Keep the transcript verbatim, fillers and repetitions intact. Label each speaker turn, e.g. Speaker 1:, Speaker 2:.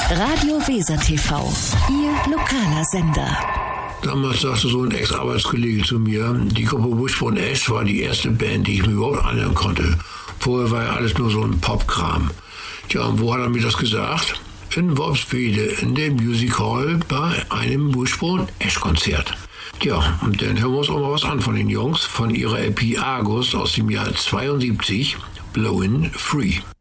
Speaker 1: Radio Weser T V, Ihr lokaler Sender.
Speaker 2: Damals sagte so ein Ex-Arbeitskollege zu mir, die Gruppe Wishbone Ash war die erste Band, die ich mir überhaupt anhören konnte. Vorher war ja alles nur so ein Popkram. Tja, und wo hat er mir das gesagt? In Worpswede, in der Music Hall bei einem Wishbone Ash Konzert. Tja, und dann hören wir uns auch mal was an von den Jungs, von ihrer L P Argus aus dem Jahr zweiundsiebzig, Blowin' Free.